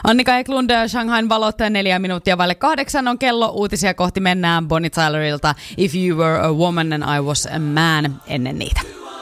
Annika Eklund, Shanghain valot 4 minuuttia vaille 8 on kello. Uutisia kohti mennään Bonnie Tylerilta If You Were a Woman and I Was a Man ennen niitä.